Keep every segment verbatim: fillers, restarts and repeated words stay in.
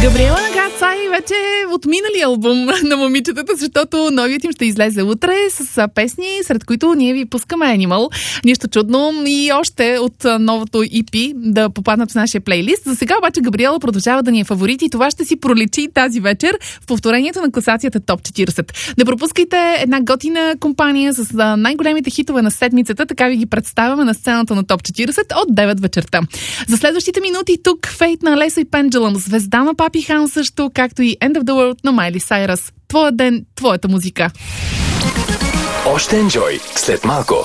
Габриела Нагацай вече от миналия албум на момичетата, защото новият им ще излезе утре с песни, сред които ние ви пускаме Animal. Нищо чудно и още от новото и пи да попаднат в нашия плейлист. За сега обаче Габриела продължава да ни е фаворит и това ще си проличи тази вечер в повторението на класацията Топ четиридесет. Не пропускайте една готина компания с най-големите хитове на седмицата, така ви ги представяме на сцената на Топ четиридесет от девет вечерта. За следващите минути тук Фейт на Лесо и Пенджелъм, звезда на Папи Хан също, както и End of the World на Майли Сайрас. Твоя ден, твоята музика. Още енджой след малко.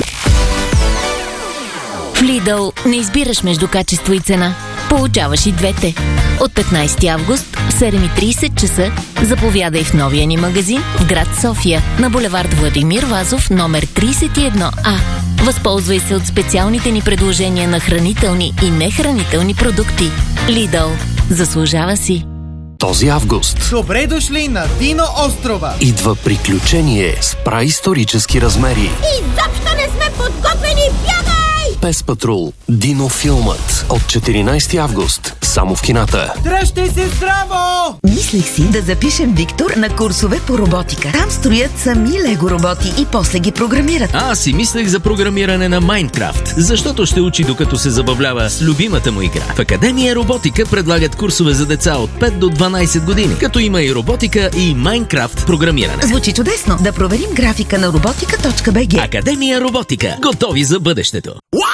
В Lidl не избираш между качество и цена. Получаваш и двете. От петнайсети август в седем и трийсет часа заповядай в новия ни магазин в град София на булевард Владимир Вазов номер трийсет и едно А. Възползвай се от специалните ни предложения на хранителни и нехранителни продукти. Lidl. Заслужава си. Този август добре дошли на Дино острова. Идва приключение с праисторически размери. Изобщо не сме подготвени, бягай! Пес Патрул, Дино филмът от четиринайсети август. Само в кината. Дръжте се здраво! Мислих си да запишем Виктор на курсове по роботика. Там строят сами лего роботи и после ги програмират. Аз си мислех за програмиране на Майнкрафт, защото ще учи докато се забавлява с любимата му игра. В Академия Роботика предлагат курсове за деца от пет до дванайсет години, като има и роботика и Майнкрафт програмиране. Звучи чудесно. Да проверим графика на роботика точка би джи. Академия Роботика. Готови за бъдещето.